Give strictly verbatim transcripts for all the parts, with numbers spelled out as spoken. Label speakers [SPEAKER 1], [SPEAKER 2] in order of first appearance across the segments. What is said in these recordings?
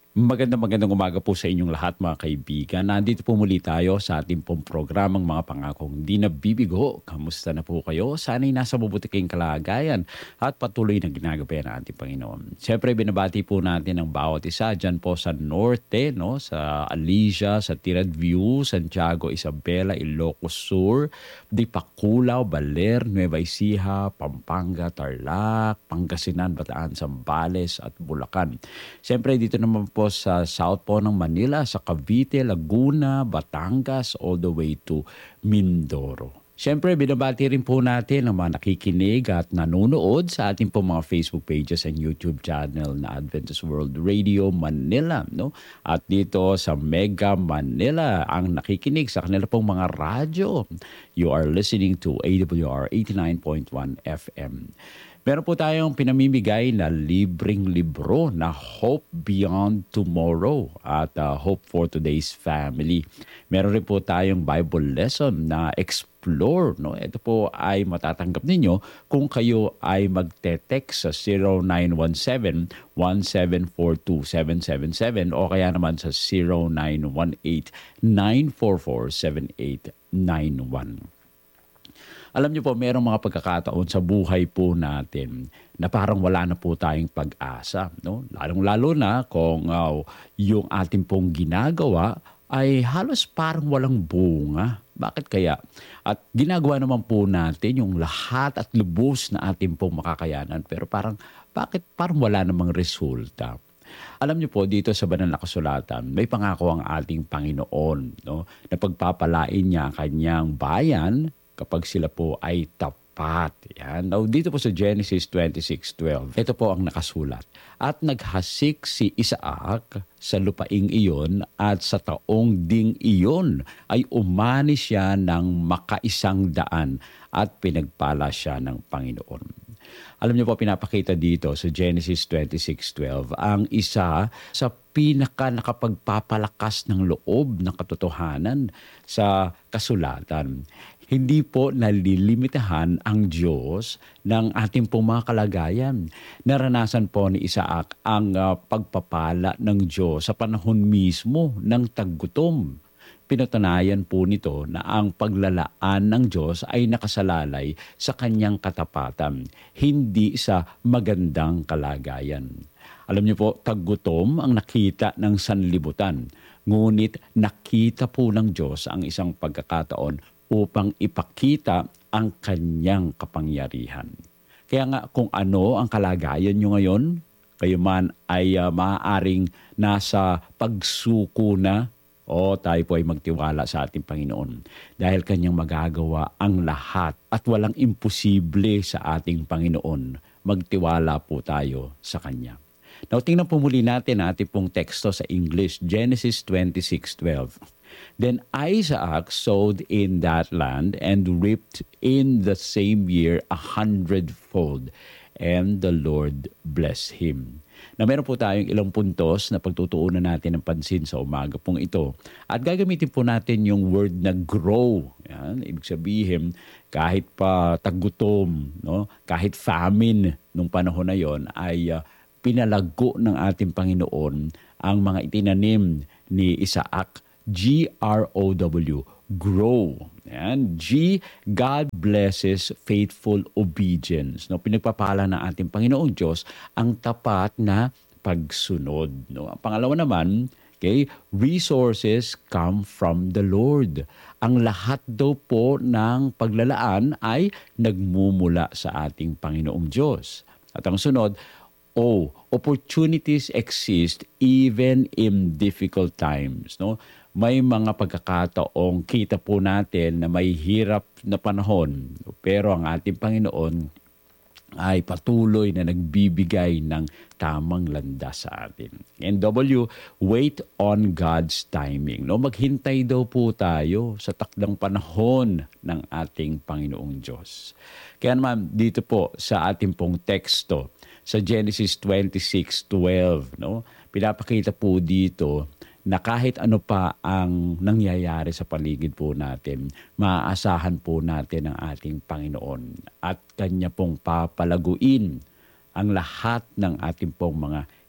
[SPEAKER 1] Magandang magandang umaga po sa inyong lahat mga kaibigan. Nandito po muli tayo sa ating pong programang mga pangakong di nabibigo. Kamusta na po kayo? Sana'y nasa mabuti kayong kalagayan at patuloy na ginagabayan ng ating Panginoon. Siyempre binabati po natin ang bawat isa dyan po sa Norte, no? Sa Alicia, sa Tirad View, Santiago, Isabela, Ilocos Sur, Dipaculaw, Baler, Nueva Ecija, Pampanga, Tarlac, Pangasinan, Bataan, Zambales at Bulacan. Siyempre dito naman po sa south po ng Manila, sa Cavite, Laguna, Batangas, all the way to Mindoro. Siyempre, binabati rin po natin ang mga nakikinig at nanonood sa ating po mga Facebook pages and YouTube channel na Adventist World Radio Manila. No? At dito sa Mega Manila, ang nakikinig sa kanila pong mga radyo. You are listening to A W R eighty-nine point one F M. Meron po tayong pinamimigay na libreng libro na Hope Beyond Tomorrow at uh, Hope for Today's Family. Meron rin po tayong Bible lesson na Explore. No? Ito po ay matatanggap ninyo kung kayo ay magte-text sa zero nine one seven, one seven four two, seven seven seven o kaya naman sa zero nine one eight, nine four four, seven eight nine one. Alam niyo po, mayroong mga pagkakataon sa buhay po natin na parang wala na po tayong pag-asa. No? Lalong-lalo na kung uh, yung ating pong ginagawa ay halos parang walang bunga. Bakit kaya? At ginagawa naman po natin yung lahat at lubos na ating pong makakayanan. Pero parang, bakit parang wala namang resulta? Alam niyo po, dito sa Banal na Kasulatan, may pangako ang ating Panginoon, no? Na pagpapalain niya ang kanyang bayan kapag sila po ay tapat. Yan. Now, dito po sa Genesis twenty-six twelve, ito po ang nakasulat. At naghasik si Isaac sa lupaing iyon at sa taong ding iyon ay umani siya ng makaisang daan at pinagpala siya ng Panginoon. Alam niyo po, pinapakita dito sa Genesis twenty-six twelve ang isa sa pinaka nakapagpapalakas ng loob ng katotohanan sa kasulatan. Hindi po nalilimitahan ang Diyos ng ating pong mga kalagayan. Naranasan po ni Isaac ang uh, pagpapala ng Diyos sa panahon mismo ng taggutom. Pinatunayan po nito na ang paglalaan ng Diyos ay nakasalalay sa kanyang katapatan, hindi sa magandang kalagayan. Alam niyo po, taggutom ang nakita ng sanlibutan, ngunit nakita po ng Diyos ang isang pagkakataon upang ipakita ang kanyang kapangyarihan. Kaya nga kung ano ang kalagayan nyo ngayon, kayo man ay uh, maaaring nasa pagsuko na o tayo po ay magtiwala sa ating Panginoon. Dahil kanyang magagawa ang lahat at walang imposible sa ating Panginoon. Magtiwala po tayo sa Kanya. Now, tingnan po muli natin ang ating pong teksto sa English, Genesis twenty-six twelve. Then Isaac sowed in that land and reaped in the same year a hundredfold, and the Lord blessed him. Na meron po tayong ilang puntos na pagtutuunan natin ng pansin sa umaga pong ito. At gagamitin po natin yung word na grow. Yan, ibig sabihin, kahit pa tagutom, no? Kahit famine nung panahon na yon ay uh, pinalago ng ating Panginoon ang mga itinanim ni Isaac. G R O W, grow. Yan. G, God blesses faithful obedience. No, pinagpapala ng ating Panginoong Diyos ang tapat na pagsunod. No, ang pangalawa naman, okay, resources come from the Lord. Ang lahat daw po ng paglalaan ay nagmumula sa ating Panginoong Diyos. At ang sunod, O, opportunities exist even in difficult times. No? May mga pagkakataong kita po natin na may hirap na panahon, pero ang ating Panginoon ay patuloy na nagbibigay ng tamang landas sa atin. And W, wait on God's timing. No, maghintay daw po tayo sa takdang panahon ng ating Panginoong Diyos. Kaya naman dito po sa ating pong teksto sa Genesis twenty-six twelve, no, pinapakita po dito na kahit ano pa ang nangyayari sa paligid po natin, maaasahan po natin ang ating Panginoon at Kanya pong papalaguin ang lahat ng ating pong mga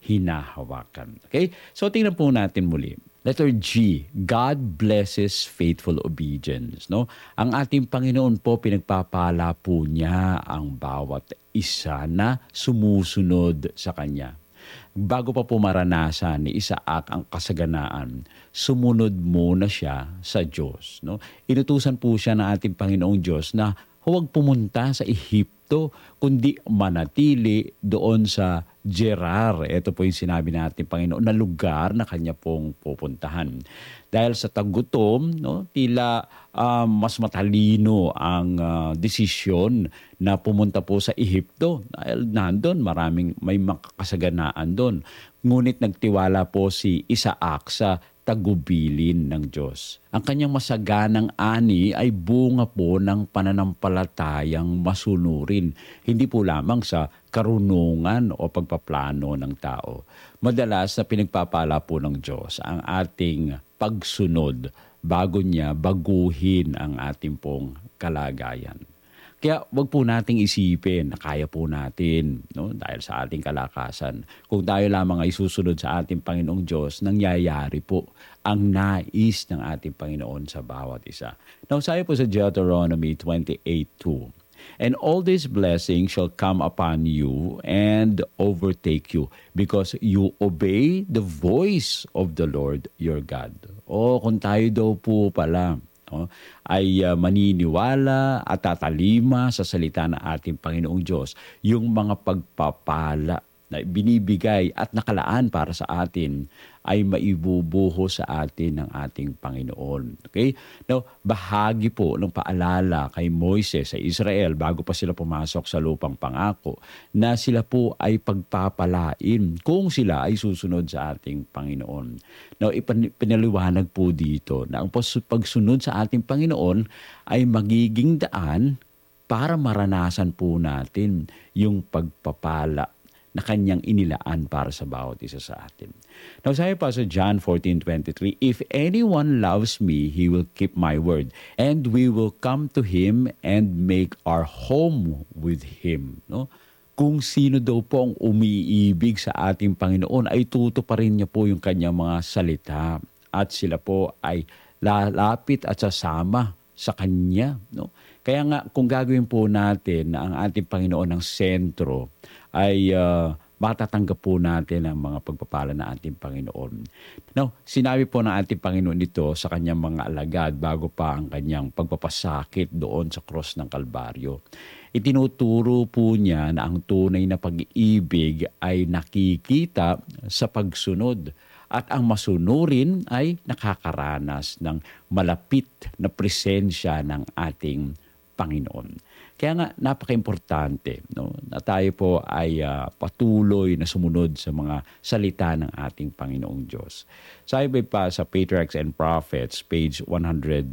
[SPEAKER 1] hinahawakan. Okay? So tingnan po natin muli. Letter G, God blesses faithful obedience. No? Ang ating Panginoon po, pinagpapala po niya ang bawat isa na sumusunod sa Kanya. Bago pa po maranasan ni Isaac ang kasaganaan, sumunod muna siya sa Diyos. No? Inutusan po siya ng ating Panginoong Diyos na huwag pumunta sa Ehipto, kundi manatili doon sa Gerar. Ito po yung sinabi natin, Panginoon, na lugar na kanya pong pupuntahan. Dahil sa tagutom, no, tila uh, mas matalino ang uh, desisyon na pumunta po sa Ehipto. Dahil nandun, maraming may makakasaganaan doon. Ngunit nagtiwala po si Isaac sa tagubilin ng Diyos. Ang kanyang masaganang ani ay bunga po ng pananampalatayang masunurin, hindi po lamang sa karunungan o pagpaplano ng tao. Madalas na pinagpapala po ng Diyos ang ating pagsunod bago niya baguhin ang ating pong kalagayan. Kaya wag po nating isipin na kaya po natin, no? Dahil sa ating kalakasan. Kung tayo lamang ay susunod sa ating Panginoong Diyos, nangyayari po ang nais ng ating Panginoon sa bawat isa. Now, sabi po sa Deuteronomy twenty-eight two, and all these blessings shall come upon you and overtake you because you obey the voice of the Lord your God. O, kung tayo daw po pala, no, ay uh, maniniwala at tatalima sa salita ng ating Panginoong Diyos, yung mga pagpapala na binibigay at nakalaan para sa atin ay maibubuho sa atin ng ating Panginoon. Okay? Now, bahagi po ng paalala kay Moises sa Israel bago pa sila pumasok sa lupang pangako na sila po ay pagpapalain kung sila ay susunod sa ating Panginoon. Now, ipinaliwanag po dito na ang pagsunod sa ating Panginoon ay magiging daan para maranasan po natin yung pagpapala na kanyang inilaan para sa bawat isa sa atin. Now, sabi pa sa John fourteen twenty-three, if anyone loves me, he will keep my word, and we will come to him and make our home with him. No? Kung sino daw po ang umiibig sa ating Panginoon, ay tutuparin niya po yung kanyang mga salita at sila po ay lalapit at sasama sa Kanya. No? Kaya nga, kung gagawin po natin na ang ating Panginoon ang sentro, ay uh, matatanggap po natin ang mga pagpapala ng ating Panginoon. Now, sinabi po ng ating Panginoon ito sa kanyang mga alagad bago pa ang kanyang pagpapasakit doon sa cross ng Kalbaryo. Itinuturo po niya na ang tunay na pag-ibig ay nakikita sa pagsunod at ang masunurin ay nakakaranas ng malapit na presensya ng ating Panginoon. Kaya nga napaka-importante, no, na tayo po ay uh, patuloy na sumunod sa mga salita ng ating Panginoong Diyos. Sabi pa sa Patriarchs and Prophets, page one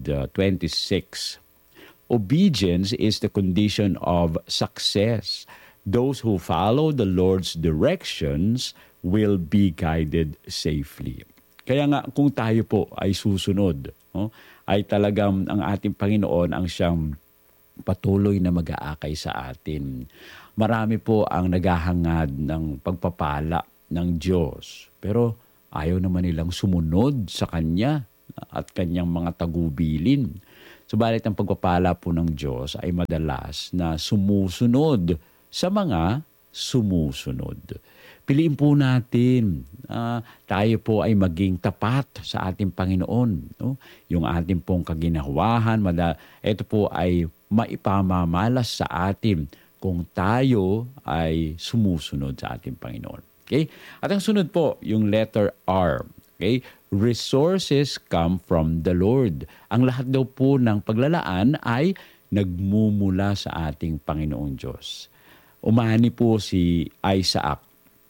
[SPEAKER 1] twenty-six, obedience is the condition of success. Those who follow the Lord's directions will be guided safely. Kaya nga kung tayo po ay susunod, no, ay talagang ang ating Panginoon ang siyang patuloy na mag-aakay sa atin. Marami po ang naghahangad ng pagpapala ng Diyos. Pero ayaw naman nilang sumunod sa Kanya at Kanyang mga tagubilin. Subalit ang pagpapala po ng Diyos ay madalas na sumusunod sa mga sumusunod. Piliin po natin, uh, tayo po ay maging tapat sa ating Panginoon. No? Yung ating pong kaginawahan, mada, ito po ay maipamamalas sa atin kung tayo ay sumusunod sa ating Panginoon. Okay? At ang sunod po, yung letter R. Okay? Resources come from the Lord. Ang lahat daw po ng paglalaan ay nagmumula sa ating Panginoong Diyos. Umani po si Isaac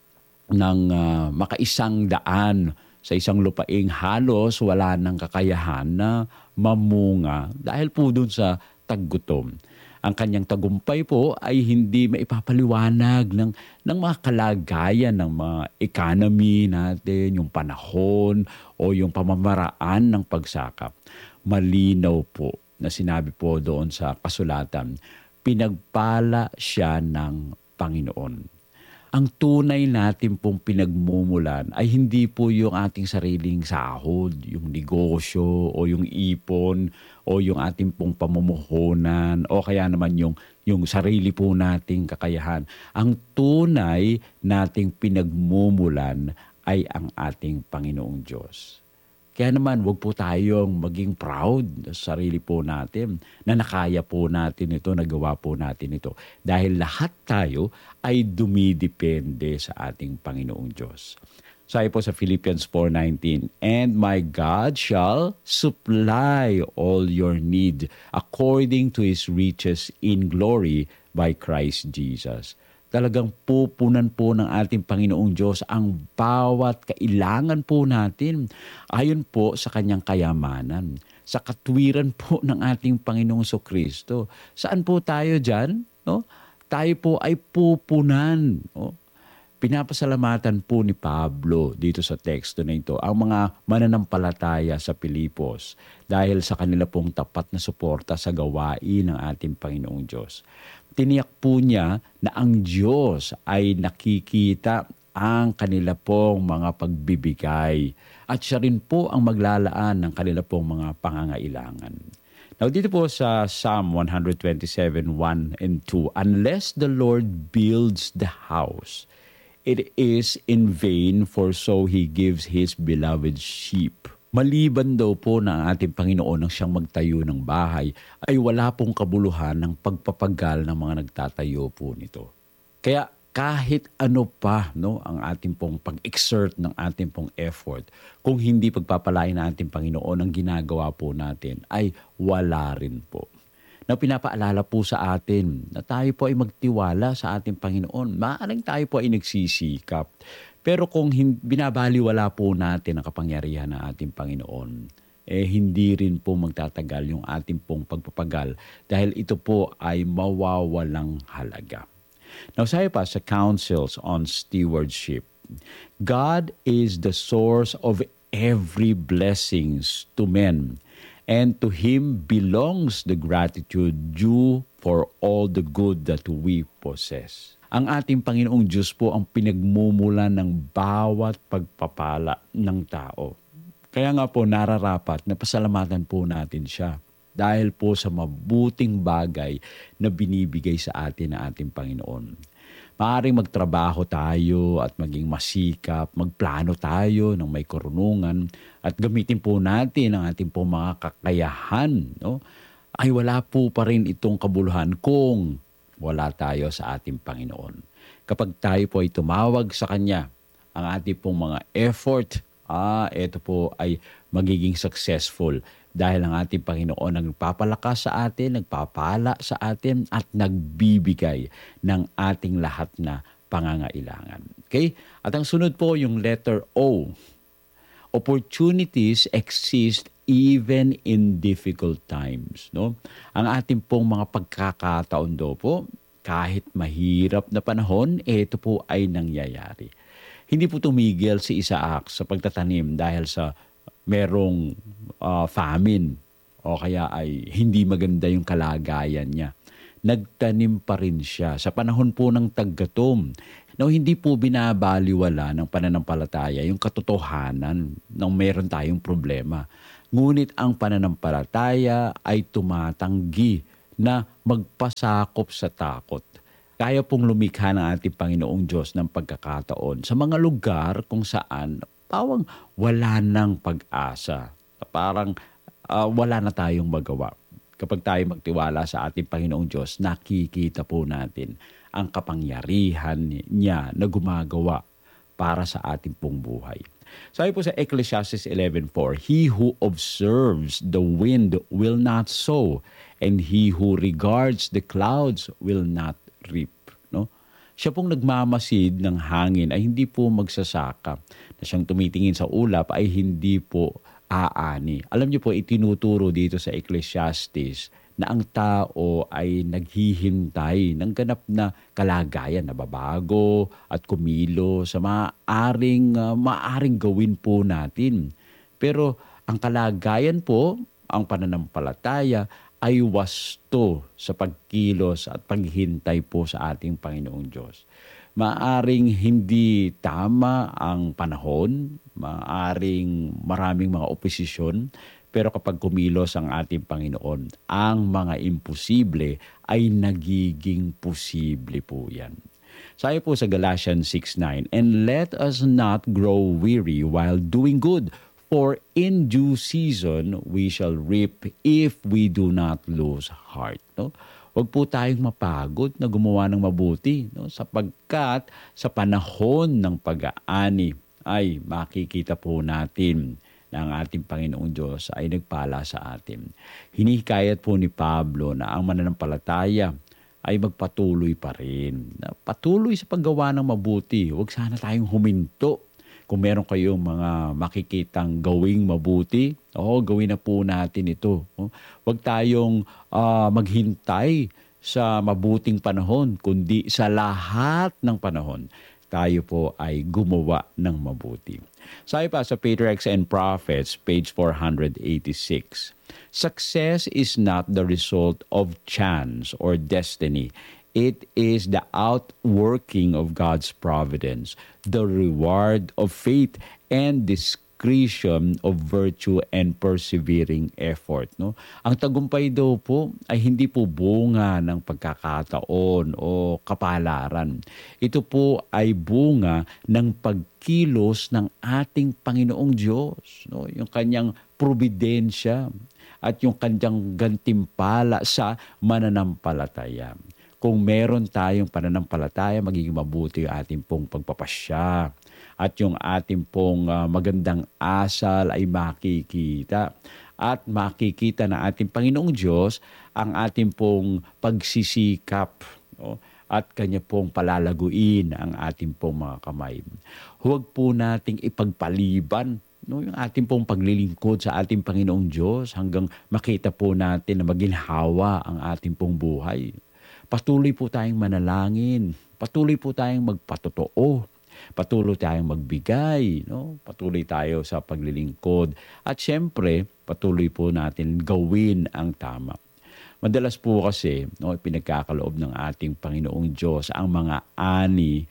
[SPEAKER 1] ng uh, makaisang daan sa isang lupaing halos wala ng kakayahan na mamunga dahil po dun sa taggutom. Ang kanyang tagumpay po ay hindi maipapaliwanag ng, ng mga kalagayan ng mga economy natin, yung panahon o yung pamamaraan ng pagsakap. Malinaw po na sinabi po doon sa kasulatan, pinagpala siya ng Panginoon. Ang tunay natin pong pinagmumulan ay hindi po yung ating sariling sahod, yung negosyo o yung ipon o yung ating pong pamumuhunan o kaya naman yung, yung sarili po nating kakayahan. Ang tunay nating pinagmumulan ay ang ating Panginoong Diyos. Kaya naman, wag po tayong maging proud sa sarili po natin na nakaya po natin ito, nagawa po natin ito. Dahil lahat tayo ay dumidepende sa ating Panginoong Diyos. Sabi po sa Philippians four nineteen, "And my God shall supply all your need according to His riches in glory by Christ Jesus." Talagang pupunan po ng ating Panginoong Diyos ang bawat kailangan po natin ayon po sa kanyang kayamanan, sa katwiran po ng ating Panginoong Kristo. Saan po tayo dyan? No? Tayo po ay pupunan. No? Pinapasalamatan po ni Pablo dito sa teksto na ito ang mga mananampalataya sa Pilipos dahil sa kanila pong tapat na suporta sa gawain ng ating Panginoong Diyos. Tiniyak po niya na ang Diyos ay nakikita ang kanila pong mga pagbibigay at siya rin po ang maglalaan ng kanila pong mga pangangailangan. Now dito po sa Psalm one twenty-seven, one and two, "Unless the Lord builds the house, it is in vain, for so He gives His beloved sheep." Maliban daw po na ating Panginoon nang siyang magtayo ng bahay, ay wala pong kabuluhan ng pagpapagal ng mga nagtatayo po nito. Kaya kahit ano pa no, ang ating pong pag-exert ng ating pong effort, kung hindi pagpapalain ng ating Panginoon ang ginagawa po natin, ay wala rin po. Na pinapaalala po sa atin na tayo po ay magtiwala sa ating Panginoon. Maaaring tayo po ay nagsisikap. Pero kung hin- binabaliwala po natin ang kapangyarihan ng ating Panginoon, eh hindi rin po magtatagal yung ating pong pagpapagal dahil ito po ay mawawalang halaga. Now, sabi pa sa Councils on Stewardship, "God is the source of every blessings to men, and to Him belongs the gratitude due for all the good that we possess." Ang ating Panginoong Diyos po ang pinagmumulan ng bawat pagpapala ng tao. Kaya nga po nararapat na pasalamatan po natin siya dahil po sa mabuting bagay na binibigay sa atin ng ating Panginoon. Maaaring magtrabaho tayo at maging masikap, magplano tayo ng may karunungan at gamitin po natin ang ating po mga kakayahan. No? Ay wala po pa rin itong kabuluhan kung wala tayo sa ating Panginoon. Kapag tayo po ay tumawag sa Kanya, ang ating pong mga effort, ah, ito po ay magiging successful dahil ang ating Panginoon ang nagpapalakas sa atin, nagpapala sa atin at nagbibigay ng ating lahat na pangangailangan. Okay? At ang sunod po yung letter O. Opportunities exist even in difficult times. No? Ang ating pong mga pagkakataon do po, kahit mahirap na panahon, ito po ay nangyayari. Hindi po tumigil si Isaac sa pagtatanim dahil sa merong uh, famine o kaya ay hindi maganda yung kalagayan niya. Nagtanim pa rin siya sa panahon po ng taggatom. No, hindi po binabaliwala ng pananampalataya yung katotohanan ng meron tayong problema. Ngunit ang pananampalataya ay tumatanggi na magpasakop sa takot. Kaya pong lumikha ng ating Panginoong Diyos ng pagkakataon sa mga lugar kung saan pawang wala nang pag-asa. Parang uh, wala na tayong magawa. Kapag tayo magtiwala sa ating Panginoong Diyos, nakikita po natin ang kapangyarihan niya na gumagawa para sa ating pong buhay. Sabi po sa Ecclesiastes eleven four, "He who observes the wind will not sow, and he who regards the clouds will not reap." No? Siya pong nagmamasid ng hangin ay hindi po magsasaka. Na siyang tumitingin sa ulap ay hindi po aani. Alam niyo po, itinuturo dito sa Ecclesiastes na ang tao ay naghihintay ng ganap na kalagayan na babago at kumilo sa maaring, uh, maaring gawin po natin. Pero ang kalagayan po, ang pananampalataya, ay wasto sa pagkilos at paghintay po sa ating Panginoong Diyos. Maaring hindi tama ang panahon, maaring maraming mga oposisyon, pero kapag kumilos ang ating Panginoon, ang mga imposible ay nagiging posible po yan. Sabi po sa Galatians six nine, "And let us not grow weary while doing good, for in due season we shall reap if we do not lose heart." No? Huwag po tayong mapagod na gumawa ng mabuti, no? Sapagkat sa panahon ng pag-aani ay makikita po natin na ang ating Panginoong Diyos ay nagpala sa atin. Hinihikayat po ni Pablo na ang mananampalataya ay magpatuloy pa rin. Na patuloy sa paggawa ng mabuti. Huwag sana tayong huminto. Kung meron kayong mga makikitang gawing mabuti, oh, gawin na po natin ito. Oh, huwag tayong uh, maghintay sa mabuting panahon, kundi sa lahat ng panahon, tayo po ay gumawa ng mabuti. Sabi pa sa Patriarchs and Prophets, page four eighty-six, "Success is not the result of chance or destiny. It is the outworking of God's providence, the reward of faith, and discretion of virtue and persevering effort." No? Ang tagumpay daw po ay hindi po bunga ng pagkakataon o kapalaran. Ito po ay bunga ng pagkilos ng ating Panginoong Diyos. No? Yung kanyang probidensya at yung kanyang gantimpala sa mananampalataya. Kung meron tayong pananampalataya, magiging mabuti ang ating pong pagpapasya. At yung ating pong uh, magandang asal ay makikita. At makikita ng ating Panginoong Diyos ang ating pong pagsisikap. No? At Kanya pong palalaguin ang ating pong mga kamay. Huwag po nating ipagpaliban, no, yung ating pong paglilingkod sa ating Panginoong Diyos hanggang makita po natin na maginhawa ang ating pong buhay. Patuloy po tayong manalangin. Patuloy po tayong magpatotoo. Patuloy tayong magbigay. No? Patuloy tayo sa paglilingkod. At syempre, patuloy po natin gawin ang tama. Madalas po kasi, no, pinagkakaloob ng ating Panginoong Diyos ang mga ani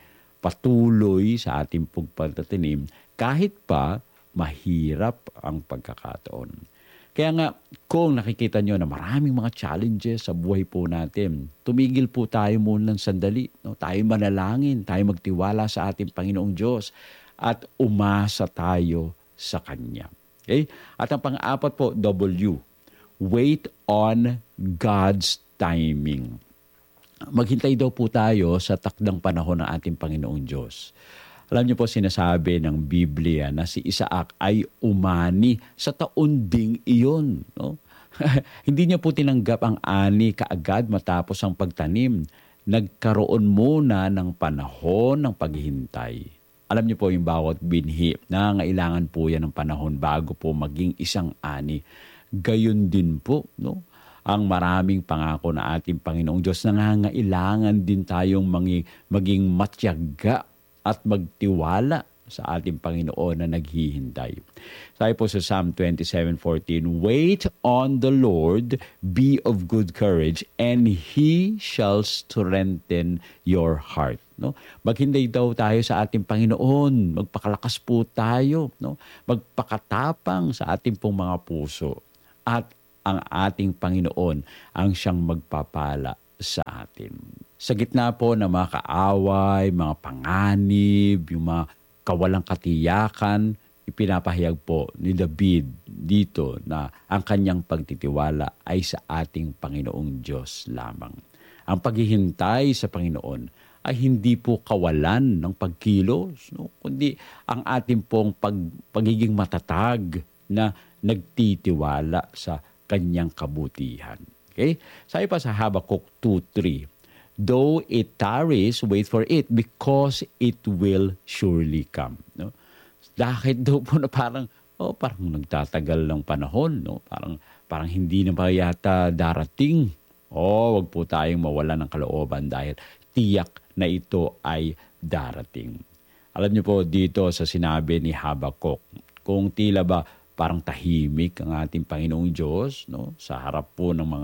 [SPEAKER 1] patuloy sa ating pagtatanim kahit pa mahirap ang pagkakataon. Kaya nga, kung nakikita nyo na maraming mga challenges sa buhay po natin, tumigil po tayo muna ng sandali. No? Tayo manalangin, tayo magtiwala sa ating Panginoong Diyos at umasa tayo sa Kanya. Okay? At ang pang-apat po, W, wait on God's timing. Maghintay daw po tayo sa takdang panahon ng ating Panginoong Diyos. Alam niyo po, sinasabi ng Biblia na si Isaac ay umani sa taon ding iyon. No? Hindi niya po tinanggap ang ani kaagad matapos ang pagtanim. Nagkaroon muna ng panahon ng paghihintay. Alam niyo po yung bawat binhi, nangangailangan po yan ng panahon bago po maging isang ani. Gayon din po, no? Ang maraming pangako na ating Panginoong Diyos, nangangailangan din tayong maging, maging matyaga at magtiwala sa ating Panginoon na naghihintay. Sabi po sa Psalm twenty-seven fourteen, "Wait on the Lord, be of good courage, and He shall strengthen your heart." No? Maghintay daw tayo sa ating Panginoon, magpakalakas po tayo, no? Magpakatapang sa ating pong mga puso, at ang ating Panginoon ang siyang magpapala sa atin. Sa gitna po ng mga kaaway, mga panganib, yung mga kawalang katiyakan, ipinapahayag po ni David dito na ang kanyang pagtitiwala ay sa ating Panginoong Diyos lamang. Ang paghihintay sa Panginoon ay hindi po kawalan ng pagkilos, no? Kundi ang ating pong pag, pagiging matatag na nagtitiwala sa kanyang kabutihan. Okay? Sabi pa sa Habakkuk two three, "Though it tarries, wait for it, because it will surely come." No? Dahil daw po na parang, oh, parang nagtatagal ng panahon, no? Parang, parang hindi na pa yata darating. Oh, wag po tayong mawala ng kalooban dahil tiyak na ito ay darating. Alam niyo po dito sa sinabi ni Habakkuk, kung tila ba parang tahimik ang ating Panginoong Diyos, no, sa harap po ng mga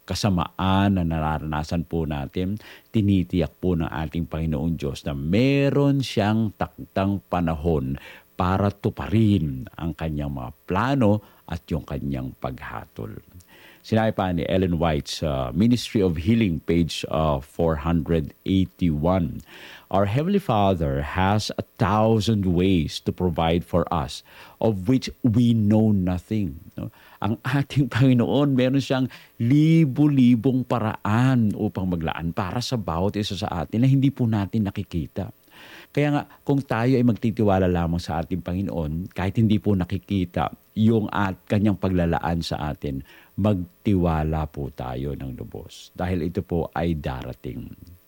[SPEAKER 1] kasamaan na nararanasan po natin, tinitiyak po ng ating Panginoong Diyos na meron siyang takdang panahon para tuparin ang kanyang mga plano at yung kanyang paghatol. Sinabi pa ni Ellen White sa Ministry of Healing, page uh, four eighty-one, "Our Heavenly Father has a thousand ways to provide for us, of which we know nothing." No? Ang ating Panginoon, meron siyang libu-libong paraan upang maglaan para sa bawat isa sa atin na hindi po natin nakikita. Kaya nga, kung tayo ay magtitiwala lamang sa ating Panginoon, kahit hindi po nakikita yung at kanyang paglalaan sa atin, magtiwala po tayo ng lubos. Dahil ito po ay darating.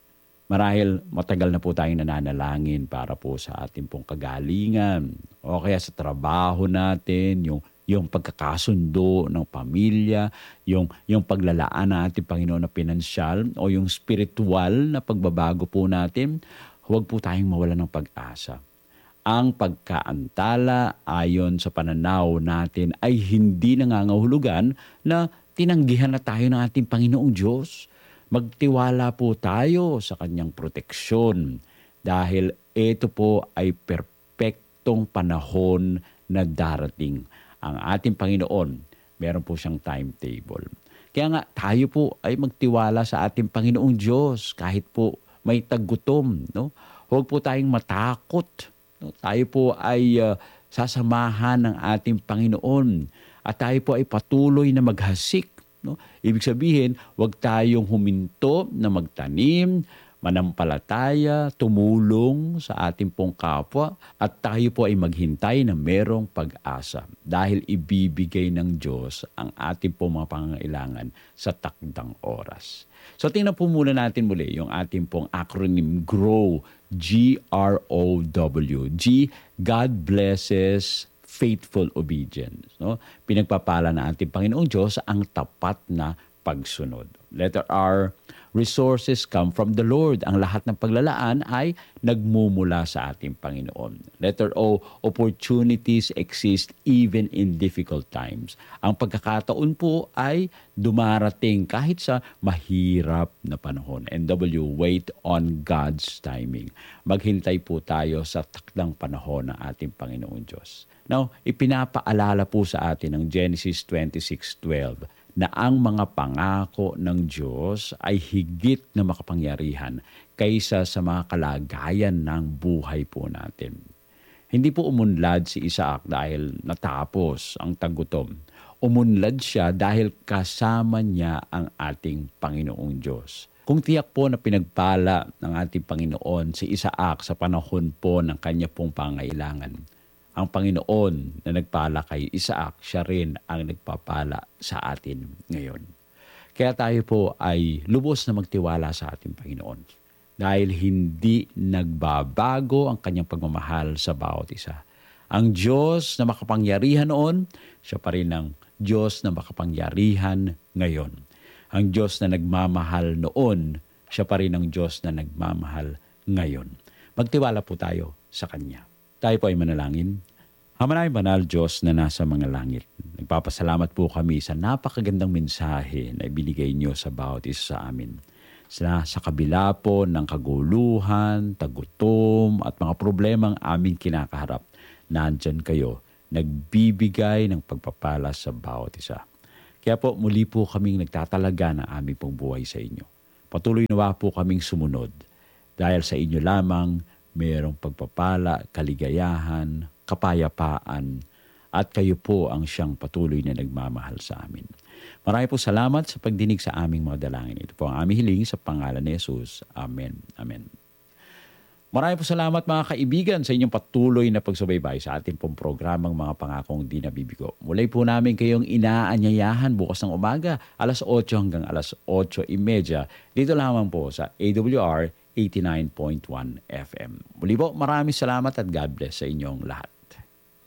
[SPEAKER 1] Marahil matagal na po tayong nananalangin para po sa ating pong kagalingan o kaya sa trabaho natin, yung yung pagkakasundo ng pamilya, yung yung paglalaan ng ating Panginoon na pinansyal o yung spiritual na pagbabago po natin. Huwag po tayong mawalan ng pag-asa. Ang pagkaantala ayon sa pananaw natin ay hindi nangangahulugan na tinanggihan na tayo ng ating Panginoong Diyos. Magtiwala po tayo sa kanyang proteksyon dahil ito po ay perpektong panahon na darating. Ang ating Panginoon, meron po siyang timetable. Kaya nga tayo po ay magtiwala sa ating Panginoong Diyos kahit po may tagutom, no? Huwag po tayong matakot. No? Tayo po ay uh, sasamahan ng ating Panginoon at tayo po ay patuloy na maghasik. No? Ibig sabihin, huwag tayong huminto na magtanim, manampalataya, tumulong sa ating pong kapwa at tayo po ay maghintay na merong pag-asa dahil ibibigay ng Diyos ang ating pong mga pangangailangan sa takdang oras. So tingnan po muna natin muli yung ating pong acronym GROW, G R O W. G, God blesses faithful obedience. No? Pinagpapala ng ating Panginoong Diyos ang tapat na pagsunod. Letter R, resources come from the Lord. Ang lahat ng paglalaan ay nagmumula sa ating Panginoon. Letter O, opportunities exist even in difficult times. Ang pagkakataon po ay dumarating kahit sa mahirap na panahon. And W, wait on God's timing. Maghintay po tayo sa takdang panahon ng ating Panginoong Diyos. Now, ipinapaalala po sa atin ng Genesis twenty-six twelve na ang mga pangako ng Diyos ay higit na makapangyarihan kaysa sa mga kalagayan ng buhay po natin. Hindi po umunlad si Isaac dahil natapos ang tagutom. Umunlad siya dahil kasama niya ang ating Panginoong Diyos. Kung tiyak po na pinagpala ng ating Panginoon si Isaac sa panahon po ng kanya pong pangailangan, ang Panginoon na nagpala kay Isaac, siya rin ang nagpapala sa atin ngayon. Kaya tayo po ay lubos na magtiwala sa ating Panginoon dahil hindi nagbabago ang kanyang pagmamahal sa bawat isa. Ang Diyos na makapangyarihan noon, siya pa rin ang Diyos na makapangyarihan ngayon. Ang Diyos na nagmamahal noon, siya pa rin ang Diyos na nagmamahal ngayon. Magtiwala po tayo sa Kanya. Tayo po ay manalangin. Ama namin banal Diyos na nasa mga langit, nagpapasalamat po kami sa napakagandang mensahe na ibinigay niyo sa bawat isa sa amin. Sa, sa kabila po ng kaguluhan, tagutom at mga problemang aming kinakaharap, nandyan kayo, nagbibigay ng pagpapala sa bawat isa. Kaya po muli po kaming nagtatalaga ng aming pong buhay sa inyo. Patuloy nawa po kaming sumunod dahil sa inyo lamang mayroong pagpapala, kaligayahan, kapayapaan, at kayo po ang siyang patuloy na nagmamahal sa amin. Marami po salamat sa pagdinig sa aming mga dalangin. Ito po ang aming hiling sa pangalan ni Jesus. Amen. Amen. Marami po salamat mga kaibigan sa inyong patuloy na pagsubaybay sa ating pong programang Mga Pangakong Di Nabibigo. Muli po namin kayong inaanyayahan bukas ng umaga, alas otso hanggang alas otso trenta. Dito lamang po sa A W R eighty-nine point one F M. Muli po, maraming salamat at God bless sa inyong lahat.